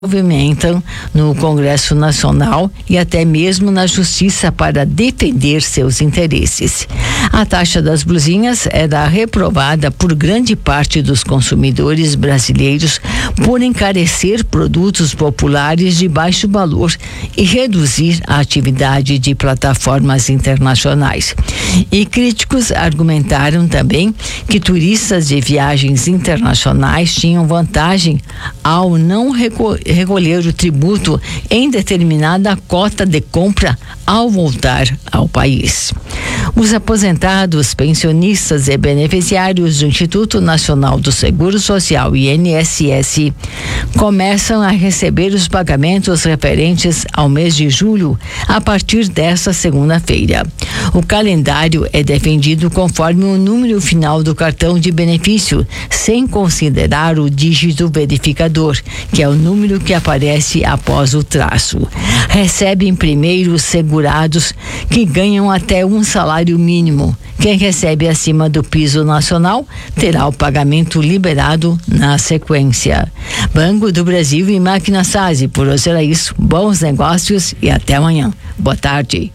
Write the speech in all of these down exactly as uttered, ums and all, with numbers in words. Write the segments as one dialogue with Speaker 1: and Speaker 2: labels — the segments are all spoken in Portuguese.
Speaker 1: movimentam no Congresso Nacional e até mesmo na Justiça para defender seus interesses. A taxa das blusinhas era reprovada por grande parte dos consumidores brasileiros por encarecer produtos populares de baixo valor e reduzir a atividade de plataformas internacionais. E críticos argumentaram também que turistas de viagens internacionais tinham vantagem ao não recorrer recolher o tributo em determinada cota de compra ao voltar ao país. Os aposentados, pensionistas e beneficiários do Instituto Nacional do Seguro Social, I N S S, começam a receber os pagamentos referentes ao mês de julho a partir desta segunda-feira. O calendário é defendido conforme o número final do cartão de benefício, sem considerar o dígito verificador, que é o número que aparece após o traço. Recebem primeiro os segurados que ganham até um salário mínimo. Quem recebe acima do piso nacional terá o pagamento liberado na sequência. Banco do Brasil e Máquina Sase. Por hoje era isso. Bons negócios e até amanhã. Boa tarde.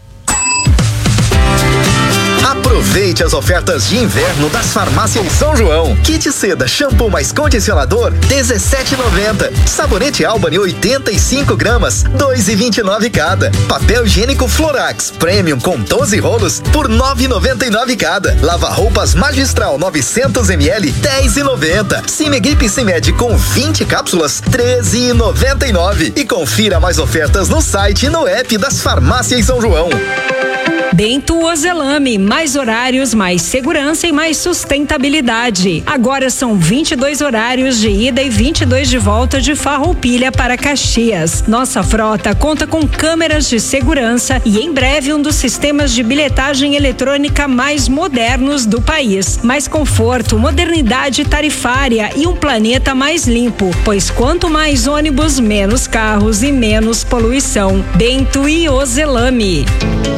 Speaker 2: Aproveite as ofertas de inverno das farmácias São João. Kit seda, shampoo mais condicionador, dezessete e noventa. Sabonete Albany, oitenta e cinco gramas, dois e vinte e nove cada. Papel higiênico Florax Premium com doze rolos por nove e noventa e nove cada. Lava roupas Magistral novecentos mililitros, dez e noventa. Cimegrip Cimed com vinte cápsulas, treze e noventa e nove. E confira mais ofertas no site e no app das farmácias São João.
Speaker 3: Bento Ozelame, mais horários, mais segurança e mais sustentabilidade. Agora são vinte e dois horários de ida e vinte e dois de volta de Farroupilha para Caxias. Nossa frota conta com câmeras de segurança e em breve um dos sistemas de bilhetagem eletrônica mais modernos do país. Mais conforto, modernidade tarifária e um planeta mais limpo, pois quanto mais ônibus, menos carros e menos poluição. Bento e Ozelame.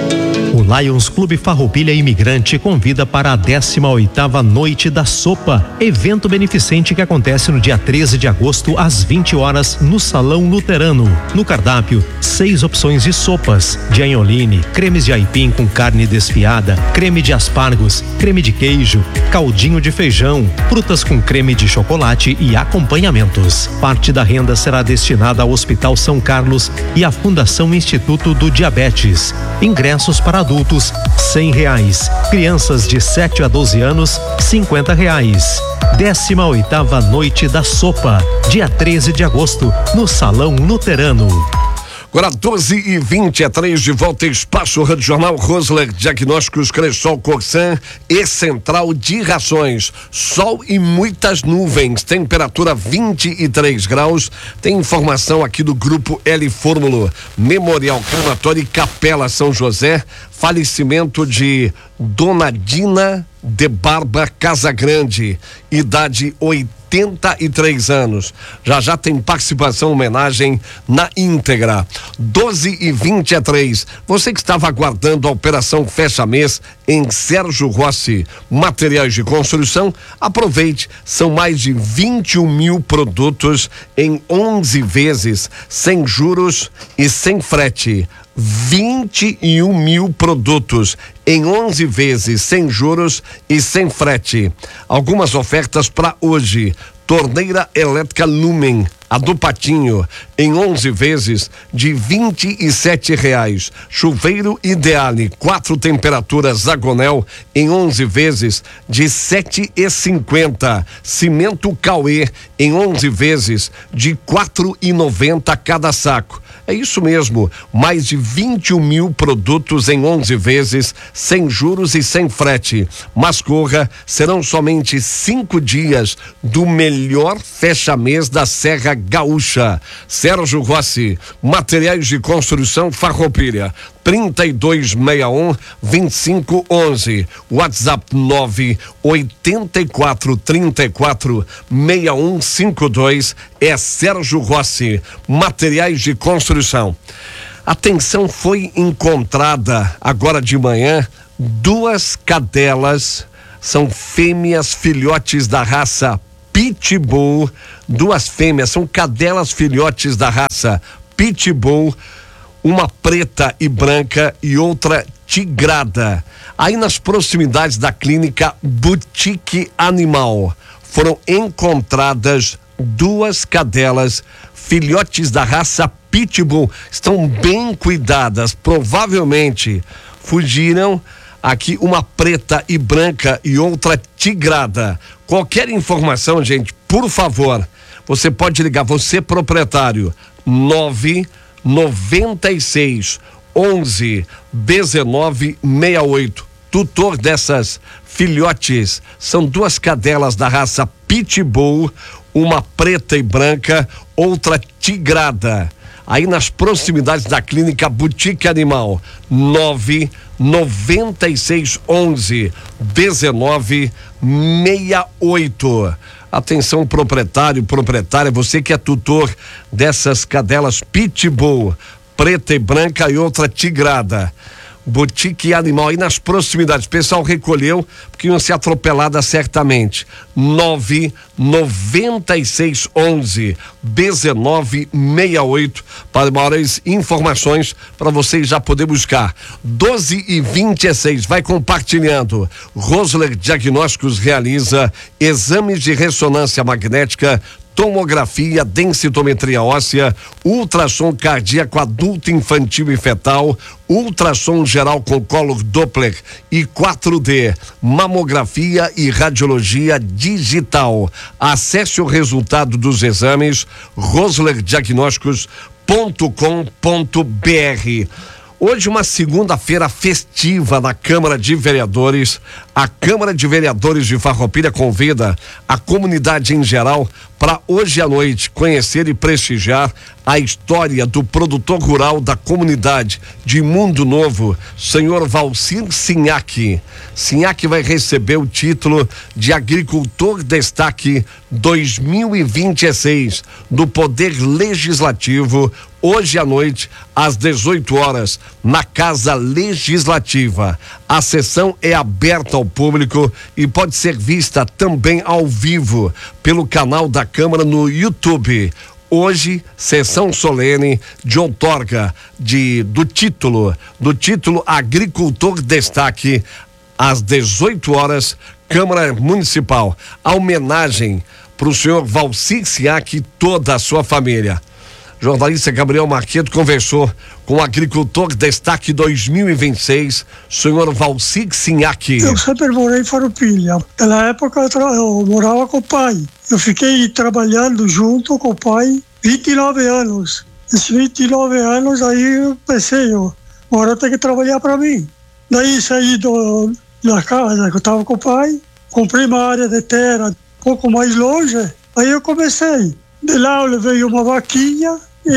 Speaker 4: O Lions Clube Farroupilha Imigrante convida para a décima oitava Noite da Sopa, evento beneficente que acontece no dia treze de agosto às vinte horas no Salão Luterano. No cardápio, seis opções de sopas: de anholine, cremes de aipim com carne desfiada, creme de aspargos, creme de queijo, caldinho de feijão, frutas com creme de chocolate e acompanhamentos. Parte da renda será destinada ao Hospital São Carlos e à Fundação Instituto do Diabetes. Ingressos para adultos, cem reais. Crianças de sete a doze anos, cinquenta reais. décima oitava Noite da Sopa, dia treze de agosto, no Salão Luterano.
Speaker 5: Agora doze e vinte e três, de volta em Espaço Rádio Jornal. Rosler Diagnósticos, Cressol, Corsan e Central de Rações. Sol e muitas nuvens, temperatura vinte e três graus. Tem informação aqui do Grupo L Fórmula, Memorial Crematório e Capela São José. Falecimento de Dona Dina de Barba Casagrande, idade oitenta e três anos. Já já tem participação, homenagem na íntegra. doze e vinte e três. Você que estava aguardando a operação Fecha Mês em Sérgio Rossi, materiais de construção, aproveite. São mais de vinte e um mil produtos em onze vezes, sem juros e sem frete. vinte e um mil produtos em onze vezes, sem juros e sem frete. Algumas ofertas para hoje: torneira elétrica Lumen, a do Patinho, em onze vezes de vinte e sete reais. Chuveiro Ideale, quatro temperaturas Zagonel, em onze vezes de sete e cinquenta. Cimento Cauê, em onze vezes de quatro e noventa cada saco. É isso mesmo, mais de vinte e um mil produtos em onze vezes, sem juros e sem frete. Mas corra, serão somente cinco dias do melhor fecha-mês da Serra Gaúcha. Sérgio Rossi, materiais de construção Farroupilha, trinta e dois sessenta e um, vinte e cinco onze. WhatsApp nove oitenta e quatro, trinta e quatro, sessenta e um cinquenta e dois. É Sérgio Rossi, materiais de construção. Atenção, foi encontrada agora de manhã duas cadelas, são fêmeas filhotes da raça Pitbull, duas fêmeas, são cadelas filhotes da raça Pitbull, uma preta e branca e outra tigrada. Aí nas proximidades da clínica Boutique Animal foram encontradas duas cadelas filhotes da raça Pitbull, estão bem cuidadas, provavelmente fugiram. Aqui uma preta e branca e outra tigrada. Qualquer informação, gente, por favor, você pode ligar, você proprietário, nove noventa e seis onze dezenove sessenta e oito. Tutor dessas filhotes são duas cadelas da raça Pitbull, uma preta e branca, outra tigrada. Aí nas proximidades da clínica Boutique Animal, nove noventa e seis onze dezenove sessenta e oito. Atenção, proprietário, proprietária, você que é tutor dessas cadelas Pitbull, preta e branca e outra tigrada. Boutique Animal, aí nas proximidades, o pessoal recolheu, porque iam ser atropeladas certamente. nove noventa e seis onze dezenove sessenta e oito para maiores informações, para vocês já poder buscar. doze e vinte e seis, vai compartilhando. Rosler Diagnósticos realiza exames de ressonância magnética, tomografia, densitometria óssea, ultrassom cardíaco adulto, infantil e fetal, ultrassom geral com Color Doppler e quatro D, mamografia e radiologia digital. Acesse o resultado dos exames rosler diagnósticos ponto com ponto br. Hoje, uma segunda-feira festiva na Câmara de Vereadores. A Câmara de Vereadores de Farroupilha convida a comunidade em geral para hoje à noite conhecer e prestigiar a história do produtor rural da comunidade de Mundo Novo, senhor Valcir Sinhac. Sinhac vai receber o título de Agricultor Destaque dois mil e vinte e seis do Poder Legislativo, hoje à noite, às dezoito horas, na Casa Legislativa. A sessão é aberta ao público e pode ser vista também ao vivo pelo canal da Câmara no YouTube. Hoje, sessão solene de outorga de, do título, do título Agricultor Destaque, às dezoito horas, Câmara Municipal. A homenagem para o senhor Valcir Sinhac e toda a sua família. Jornalista Gabriel Marqueto conversou com o Agricultor Destaque dois mil e vinte e seis, senhor Valcir Sinhac.
Speaker 6: Eu sempre morei em Farroupilha. Naquela época eu, tra... eu morava com o pai. Eu fiquei trabalhando junto com o pai vinte e nove anos. Esses vinte e nove anos aí eu pensei, eu, agora eu tenho que trabalhar para mim. Daí saí do, da casa que eu estava com o pai, comprei uma área de terra um pouco mais longe, aí eu comecei. De lá eu levei uma vaquinha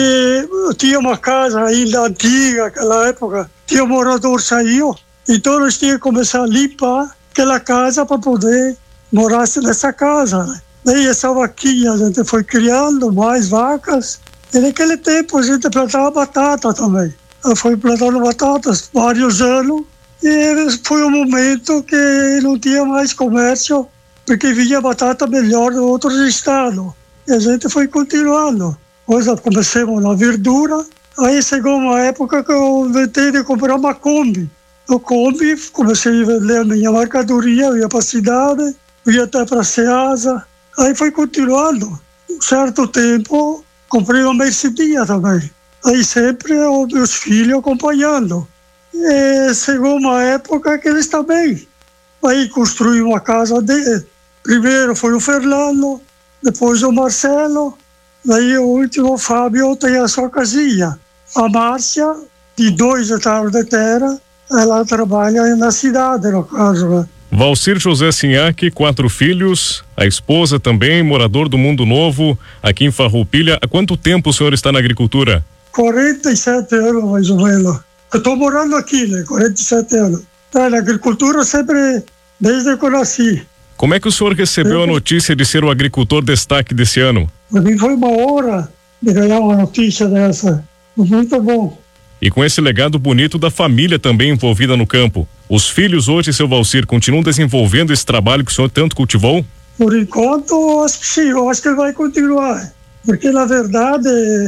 Speaker 6: e eu tinha uma casa ainda antiga, naquela época, tinha um morador saiu, então nós tínhamos que começar a limpar aquela casa para poder morar nessa casa, né? Daí essa vaquinha a gente foi criando mais vacas, e naquele tempo a gente plantava batata também. Eu fui plantando batatas vários anos, e foi um momento que não tinha mais comércio, porque vinha batata melhor de outros estados. E a gente foi continuando. Depois comecemos na verdura, aí chegou uma época que eu inventei de comprar uma Kombi. No Kombi, comecei a vender a minha mercadoria, eu ia para a cidade, eu ia até para a Ceasa. Aí foi continuando. Um certo tempo, comprei uma Mercedes também. Aí sempre os meus filhos acompanhando. E chegou uma época que eles também. Aí construí uma casa de... Primeiro foi o Fernando, depois o Marcelo, daí o último, o Fábio, tem a sua casinha. A Márcia, de dois hectares de terra, ela trabalha na cidade, no caso, né?
Speaker 7: Valcir José Sinhac, quatro filhos, a esposa também, morador do Mundo Novo, aqui em Farroupilha. Há quanto tempo o senhor está na agricultura?
Speaker 6: quarenta e sete anos, mais ou menos. Eu estou morando aqui, né? quarenta e sete anos. Tá, na agricultura sempre, desde que eu nasci.
Speaker 7: Como é que o senhor recebeu a notícia de ser o agricultor destaque desse ano?
Speaker 6: Para mim foi uma honra de ganhar uma notícia dessa. Muito bom.
Speaker 7: E com esse legado bonito da família também envolvida no campo, os filhos hoje, seu Valcir, continuam desenvolvendo esse trabalho que o senhor tanto cultivou?
Speaker 6: por enquanto, acho que sim, eu acho que vai continuar. Porque, na verdade,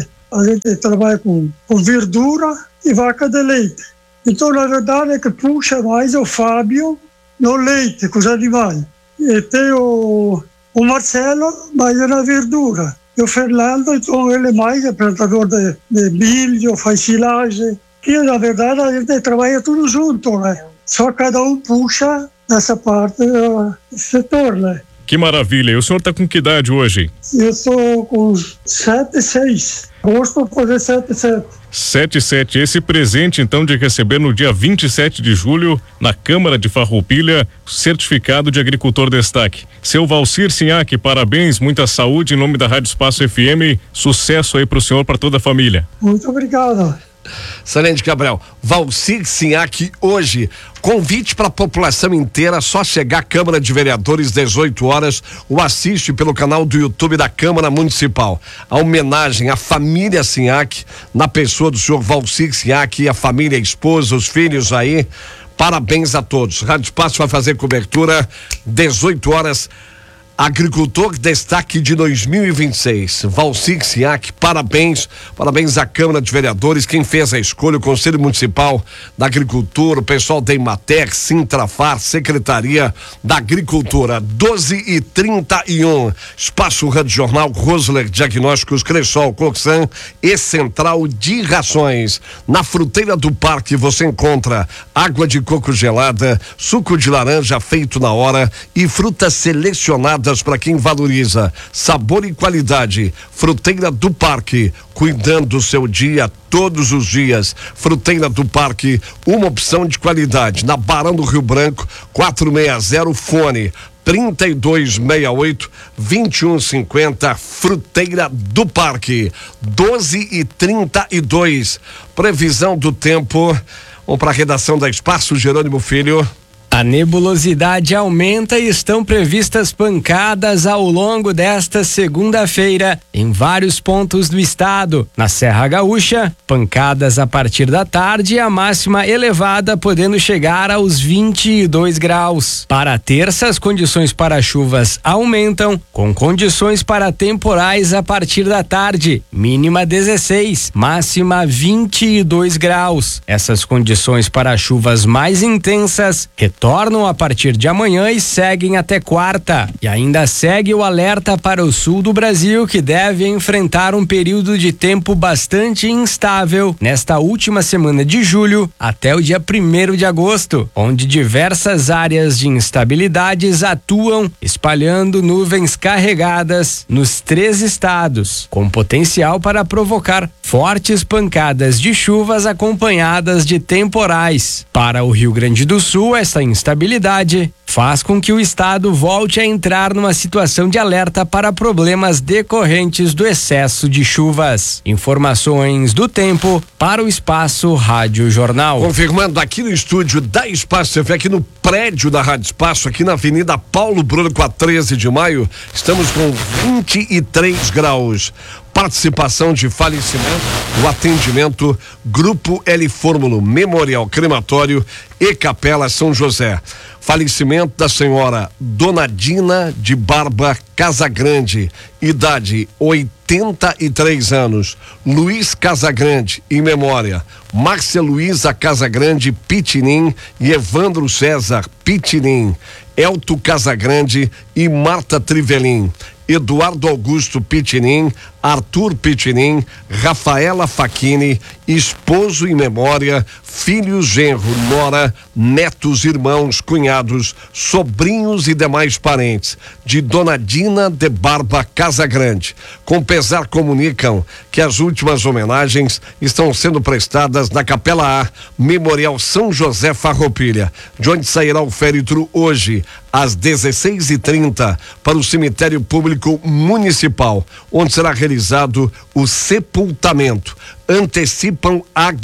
Speaker 6: a gente trabalha com, com verdura e vaca de leite. Então, na verdade, é que puxa mais o Fábio no leite, com os animais. E tem o, o Marcelo, mais na verdura. E o Fernando, então, ele mais é plantador de, de milho, faz silagem. Que, na verdade, a gente trabalha tudo junto, né? Só cada um puxa nessa parte do setor, né?
Speaker 7: Que maravilha. E o senhor está com que idade hoje?
Speaker 6: Eu estou com sete, seis. Gosto de fazer sete, sete.
Speaker 7: sete sete. Esse presente, então, de receber no dia vinte e sete de julho, na Câmara de Farroupilha, certificado de agricultor destaque. Seu Valcir Sinhac, parabéns, muita saúde em nome da Rádio Espaço F M. Sucesso aí para o senhor, para toda a família.
Speaker 6: Muito obrigado.
Speaker 5: Excelente, Gabriel. Valcir Sinhac, hoje, convite para a população inteira, só chegar à Câmara de Vereadores, dezoito horas, o assiste pelo canal do YouTube da Câmara Municipal. A homenagem à família Sinhac, na pessoa do senhor Valcir Sinhac, a família, a esposa, os filhos aí. Parabéns a todos. Rádio Espaço vai fazer cobertura, dezoito horas. Agricultor Destaque de dois mil e vinte e seis. Valcir Sinhac, parabéns, parabéns à Câmara de Vereadores, quem fez a escolha, o Conselho Municipal da Agricultura, o pessoal da Emater, Sintrafar, Secretaria da Agricultura. doze e trinta e um. Espaço Rádio Jornal, Rosler Diagnósticos, Cressol, Coxan e Central de Rações. Na Fruteira do Parque você encontra água de coco gelada, suco de laranja feito na hora e frutas selecionadas para quem valoriza sabor e qualidade. Fruteira do Parque, cuidando do seu dia todos os dias. Fruteira do Parque, uma opção de qualidade. Na Barão do Rio Branco, quatrocentos e sessenta, fone trinta e dois sessenta e oito, vinte e um cinquenta. Fruteira do Parque, doze e trinta e dois. Previsão do tempo. Vamos para a redação da Espaço, Jerônimo Filho.
Speaker 8: A nebulosidade aumenta e estão previstas pancadas ao longo desta segunda-feira em vários pontos do estado. Na Serra Gaúcha, pancadas a partir da tarde e a máxima elevada podendo chegar aos vinte e dois graus. Para a terça, as condições para chuvas aumentam, com condições para temporais a partir da tarde, mínima dezesseis, máxima vinte e dois graus. Essas condições para chuvas mais intensas retornam a partir de amanhã e seguem até quarta. E ainda segue o alerta para o sul do Brasil, que deve enfrentar um período de tempo bastante instável nesta última semana de julho até o dia primeiro de agosto, onde diversas áreas de instabilidades atuam, espalhando nuvens carregadas nos três estados, com potencial para provocar fortes pancadas de chuvas acompanhadas de temporais. Para o Rio Grande do Sul, esta instabilidade faz com que o estado volte a entrar numa situação de alerta para problemas decorrentes do excesso de chuvas. Informações do tempo para o Espaço Rádio Jornal.
Speaker 5: Confirmando aqui no estúdio da Espaço F M, aqui no prédio da Rádio Espaço, aqui na Avenida Paulo Bruno, com a treze de maio, estamos com vinte e três graus. Participação de falecimento, o atendimento Grupo L Fórmulo, Memorial Crematório e Capela São José. Falecimento da senhora Dona Dina de Barba Casagrande, idade oitenta e três anos. Luiz Casagrande, em memória. Márcia Luísa Casagrande Pitinim e Evandro César Pitinim. Elto Casagrande e Marta Trivelin. Eduardo Augusto Pitinim, Arthur Pitinim, Rafaela Facchini, esposo em memória, filhos, genro, nora, netos, irmãos, cunhados, sobrinhos e demais parentes de Dona Dina de Barba Casagrande. Com pesar comunicam que as últimas homenagens estão sendo prestadas na Capela A, Memorial São José Farroupilha, de onde sairá o féretro hoje, às dezesseis e trinta, para o cemitério público municipal, onde será realizado o sepultamento. Antecipam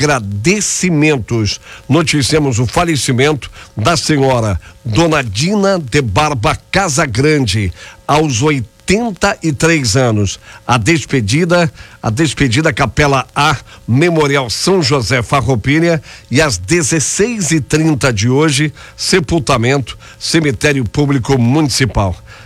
Speaker 5: agradecimentos. Noticiamos o falecimento da senhora Dona Dina de Barba Casagrande, aos oitenta e três anos. A despedida, a despedida Capela A, Memorial São José Farroupilha, e às dezesseis e trinta de hoje, sepultamento, cemitério público municipal.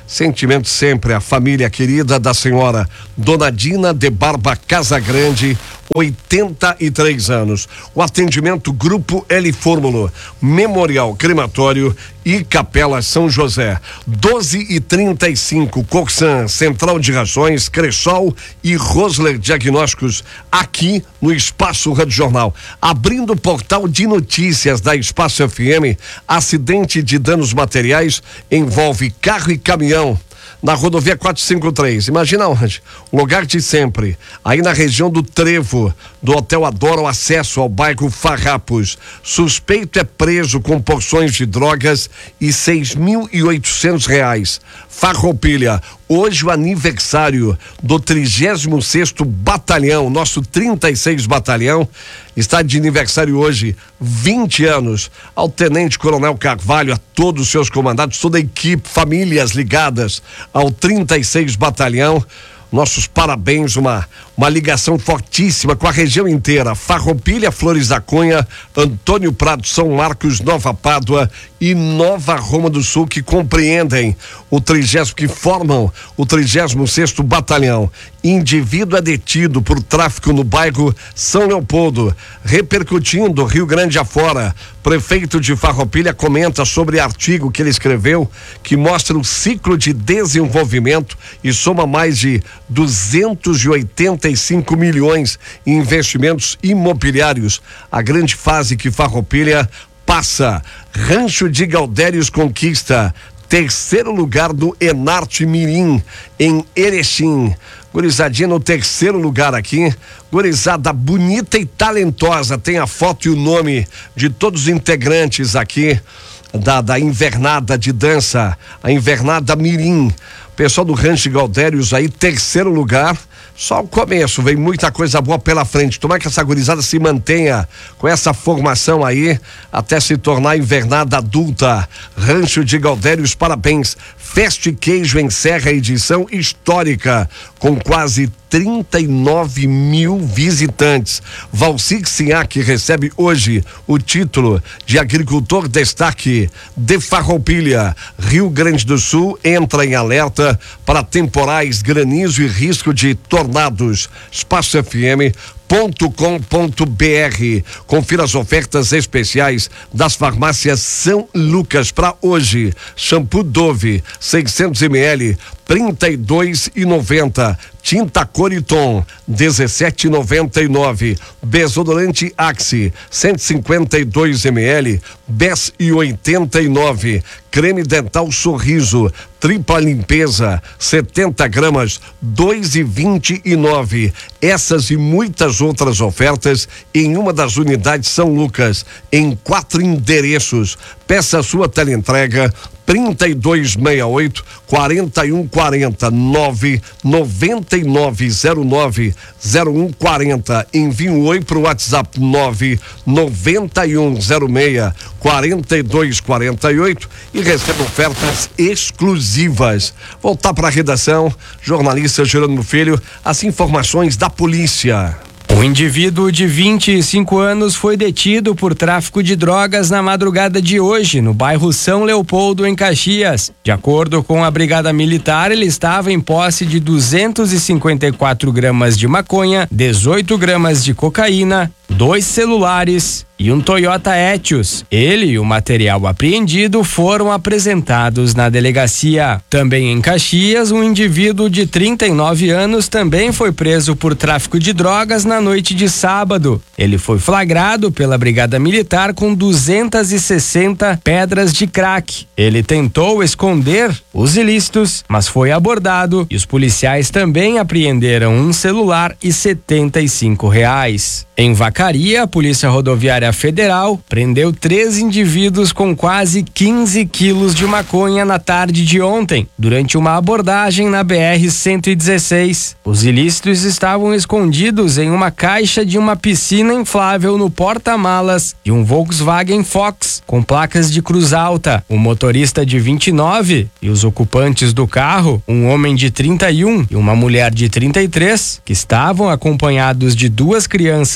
Speaker 5: Sentimento sempre, a família querida da senhora Dona Dina de Barba Casagrande, oitenta e três anos. O atendimento Grupo L Fórmulo, Memorial Crematório e Capela São José. doze e trinta e cinco, Coxan, Central de Rações, Cressol e Rosler Diagnósticos, aqui no Espaço Rádio Jornal. Abrindo o portal de notícias da Espaço F M, acidente de danos materiais envolve carro e caminhão na rodovia quatrocentos e cinquenta e três. Imagina onde? O lugar de sempre. Aí na região do Trevo, do Hotel Adora, o acesso ao bairro Farrapos. Suspeito é preso com porções de drogas e seis mil e oitocentos reais. Farroupilha, hoje o aniversário do trigésimo sexto Batalhão, nosso trinta e seis Batalhão, está de aniversário hoje, vinte anos. Ao Tenente Coronel Carvalho, a todos os seus comandados, toda a equipe, famílias ligadas ao trinta e seis Batalhão, nossos parabéns, uma, uma ligação fortíssima com a região inteira. Farroupilha, Flores da Cunha, Antônio Prado, São Marcos, Nova Pádua e Nova Roma do Sul, que compreendem o trigésimo, que formam o trigésimo sexto Batalhão. Indivíduo é detido por tráfico no bairro São Leopoldo, repercutindo Rio Grande afora. Prefeito de Farroupilha comenta sobre artigo que ele escreveu, que mostra o ciclo de desenvolvimento e soma mais de duzentos e oitenta e cinco milhões em investimentos imobiliários. A grande fase que Farroupilha passa. Rancho de Galdérios conquista terceiro lugar do Enarte Mirim, em Erechim. Gurizadinha no terceiro lugar aqui. Gurizada bonita e talentosa. Tem a foto e o nome de todos os integrantes aqui da, da invernada de dança, a invernada Mirim. Pessoal do Rancho de Galdérios aí, terceiro lugar. Só o começo, vem muita coisa boa pela frente. Tomara que essa gurizada se mantenha com essa formação aí até se tornar invernada adulta. Rancho de Galdérios, parabéns. Feste Queijo encerra a edição histórica com quase trinta e nove mil visitantes. Valcir Sinhac recebe hoje o título de agricultor destaque de Farroupilha. Rio Grande do Sul entra em alerta para temporais, granizo e risco de tornados. Espaço F M ponto com ponto b r. Confira as ofertas especiais das farmácias São Lucas para hoje. Shampoo Dove seiscentos mililitros, trinta e dois e noventa. Tinta Coriton dezessete e noventa e nove. Desodorante Axe cento e cinquenta e dois mililitros, dez e oitenta e nove. Creme dental Sorriso tripla limpeza setenta gramas, dois e vinte e nove. Essas e muitas outras ofertas em uma das unidades São Lucas, em quatro endereços. Peça a sua teleentrega trinta e dois sessenta e oito, quarenta e um quarenta, nove noventa e nove zero nove zero um quarenta. Envie um oi pro WhatsApp nove noventa e um zero seis quarenta e dois quarenta e oito e receba ofertas exclusivas. Voltar para a redação, jornalista Jerônimo Filho, as informações da polícia.
Speaker 8: Um indivíduo de vinte e cinco anos foi detido por tráfico de drogas na madrugada de hoje, no bairro São Leopoldo, em Caxias. De acordo com a Brigada Militar, ele estava em posse de duzentos e cinquenta e quatro gramas de maconha, dezoito gramas de cocaína, dois celulares e um Toyota Etios. Ele e o material apreendido foram apresentados na delegacia. Também em Caxias, um indivíduo de trinta e nove anos também foi preso por tráfico de drogas na noite de sábado. Ele foi flagrado pela Brigada Militar com duzentas e sessenta pedras de crack. Ele tentou esconder os ilícitos, mas foi abordado e os policiais também apreenderam um celular e setenta e cinco reais. Em Vacaria, a Polícia Rodoviária Federal prendeu três indivíduos com quase quinze quilos de maconha na tarde de ontem, durante uma abordagem na B R cento e dezesseis. Os ilícitos estavam escondidos em uma caixa de uma piscina inflável no porta-malas de um Volkswagen Fox com placas de cruz alta. O motorista de vinte e nove e os ocupantes do carro, um homem de trinta e um e uma mulher de trinta e três, que estavam acompanhados de duas crianças de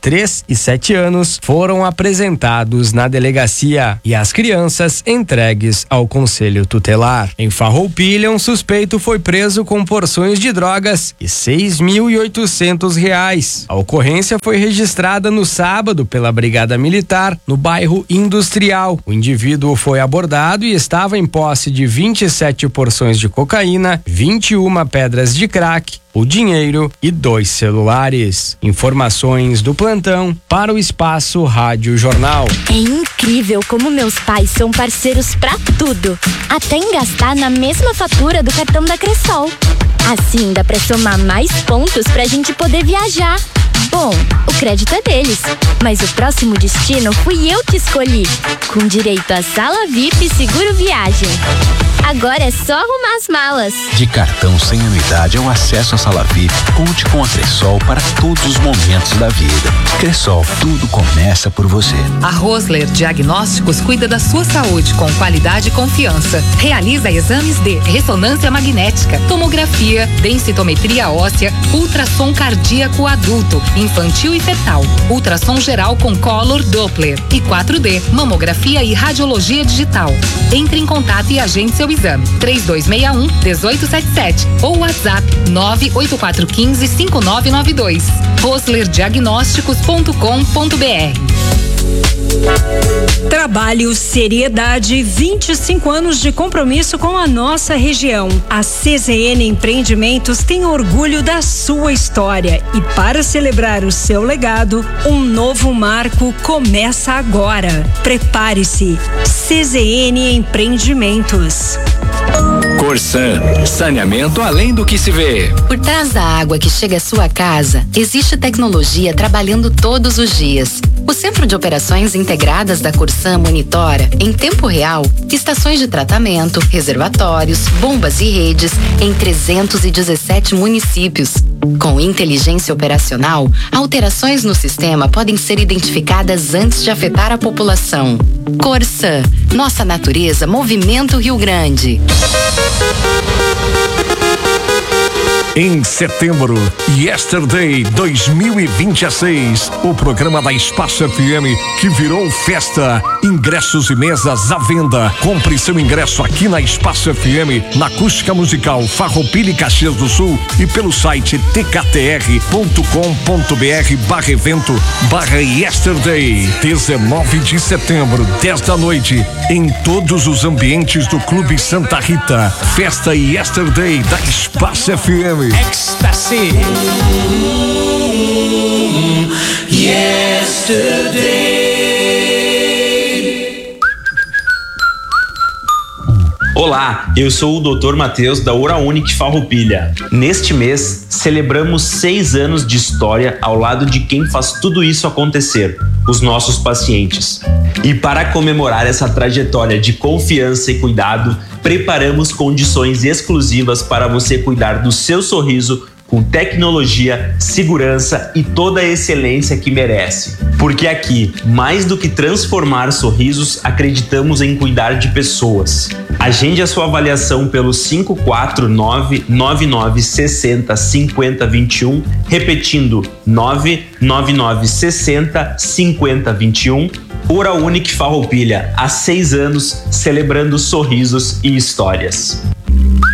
Speaker 8: três e sete anos foram apresentados na delegacia e as crianças entregues ao conselho tutelar. Em Farroupilha, um suspeito foi preso com porções de drogas e seis mil e oitocentos reais. A ocorrência foi registrada no sábado pela Brigada Militar no bairro Industrial. O indivíduo foi abordado e estava em posse de vinte e sete porções de cocaína, vinte e uma pedras de crack, o dinheiro e dois celulares. Informações do plantão para o Espaço Rádio Jornal.
Speaker 9: É incrível como meus pais são parceiros pra tudo, até em gastar na mesma fatura do cartão da Cressol. Assim dá pra somar mais pontos pra gente poder viajar. Bom, o crédito é deles, mas o próximo destino fui eu que escolhi, com direito a sala V I P e seguro viagem. Agora é só arrumar as malas.
Speaker 10: De cartão sem anuidade ao acesso à sala V I P, conte com a Cressol para todos os momentos da vida. Cressol, tudo começa por você.
Speaker 11: A Rosler Diagnósticos cuida da sua saúde com qualidade e confiança. Realiza exames de ressonância magnética, tomografia, densitometria óssea, ultrassom cardíaco adulto, infantil e fetal, ultrassom geral com Color Doppler e quatro D, mamografia e radiologia digital. Entre em contato e agende seu exame. três dois seis um, um oito sete sete ou WhatsApp nove oito quatro um cinco cinco nove nove dois. rosler diagnósticos ponto com ponto br.
Speaker 3: Trabalho, seriedade, vinte e cinco anos de compromisso com a nossa região. A C Z N Empreendimentos tem orgulho da sua história e para celebrar o seu legado, um novo marco começa agora. Prepare-se. C Z N Empreendimentos.
Speaker 12: Corsan, saneamento além do que se vê.
Speaker 11: Por trás da água que chega à sua casa, existe tecnologia trabalhando todos os dias. O Centro de Operações Integradas da Corsan monitora, em tempo real, estações de tratamento, reservatórios, bombas e redes em trezentos e dezessete municípios. Com inteligência operacional, alterações no sistema podem ser identificadas antes de afetar a população. Corsan, nossa natureza movimenta o Rio Grande.
Speaker 5: Em setembro, Yesterday dois mil e vinte e seis, o programa da Espaço F M que virou festa. Ingressos e mesas à venda. Compre seu ingresso aqui na Espaço F M, na Acústica Musical Farroupilha e Caxias do Sul e pelo site t k t r ponto com ponto b r barra evento barra Yesterday. dezenove de setembro, dez da noite, em todos os ambientes do Clube Santa Rita. Festa Yesterday da Espaço F M.
Speaker 12: Ecstasy. Yesterday.
Speaker 13: Olá, eu sou o doutor Matheus da Oraunic Farroupilha. Neste mês, celebramos seis anos de história ao lado de quem faz tudo isso acontecer, os nossos pacientes. E para comemorar essa trajetória de confiança e cuidado, preparamos condições exclusivas para você cuidar do seu sorriso com tecnologia, segurança e toda a excelência que merece. Porque aqui, mais do que transformar sorrisos, acreditamos em cuidar de pessoas. Agende a sua avaliação pelo cinco quatro nove nove nove seis zero cinco zero dois um, repetindo nove nove nove seis zero cinco zero dois um. Oraunic Farroupilha, há seis anos, celebrando sorrisos e histórias.